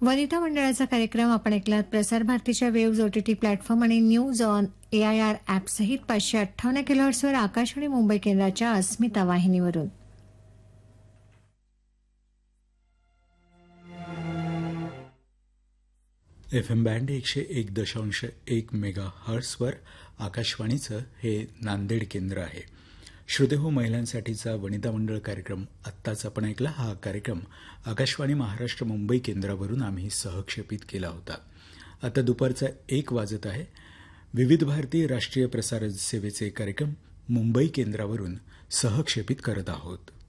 वनिता मंडळाचा कार्यक्रम आपण ऐकलात. प्रसार भारतीच्या वेव्ज OTT प्लॅटफॉर्म आणि न्यूज ऑन AIR ॲप सहित 558 किलोहर्ट्झवर आकाशवाणी मुंबई केंद्राच्या अस्मिता वाहिनीवरून. FM बँड 101.1 मेगाहर्ट्झवर आकाशवाणीचं हे नांदेड केंद्र आहे. श्रोते हो, महिलांसाठीचा वनिता मंडळ कार्यक्रम आत्ताच आपण ऐकला. हा कार्यक्रम आकाशवाणी महाराष्ट्र मुंबई केंद्रावरून आम्ही सहक्षेपित केला होता. आता दुपारचा 1 वाजत आहे. विविध भारती राष्ट्रीय प्रसारण सेवेचे कार्यक्रम मुंबई केंद्रावरून सहक्षेपित करत आहोत.